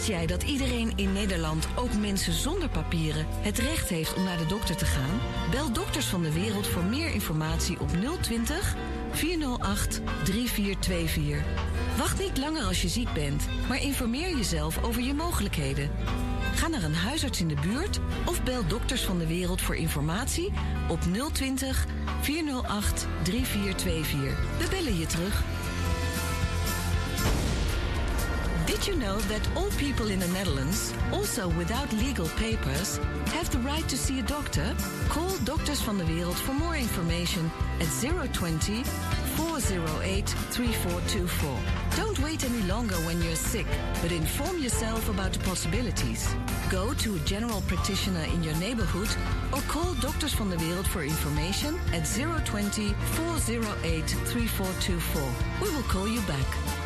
Wist jij dat iedereen in Nederland, ook mensen zonder papieren, het recht heeft om naar de dokter te gaan? Bel Dokters van de Wereld voor meer informatie op 020 408 3424. Wacht niet langer als je ziek bent, maar informeer jezelf over je mogelijkheden. Ga naar een huisarts in de buurt of bel Dokters van de Wereld voor informatie op 020 408 3424. We bellen je terug. Did you know that all people in the Netherlands, also without legal papers, have the right to see a doctor? Call Dokters van de Wereld for more information at 020 408 3424. Don't wait any longer when you're sick, but inform yourself about the possibilities. Go to a general practitioner in your neighborhood or call Dokters van de Wereld for information at 020 408 3424. We will call you back.